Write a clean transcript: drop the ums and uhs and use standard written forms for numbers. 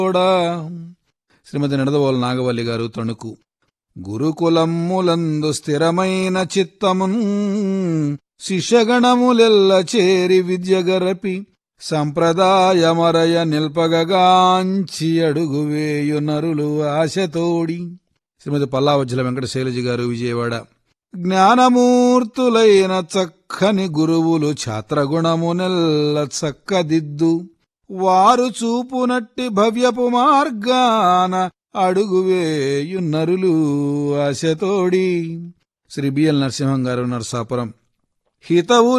శ్రీమతి నిడదవోలు నాగవల్లి గారు తణుకు. గురుకులమ్ములందు స్థిరమైన చిత్తమున్ శిష్యగణములెల్ల చేరి విద్యగరపి సంప్రదాయమరయ నిల్పగగాంచి అడుగువేయు నరులు ఆశతోడి. శ్రీమతి పల్లావజ్జల వెంకట శైలజ గారు విజయవాడ. జ్ఞానమూర్తులైన చక్కని గురువులు ఛాత్రగుణమునెల్ల చక్కదిద్దు వారు చూపునట్టి భవ్యపు మార్గాన అడుగువేయు నరులు ఆశతోడి. శ్రీ బిఎల్ నరసింహం గారు నరసాపురం. హితవు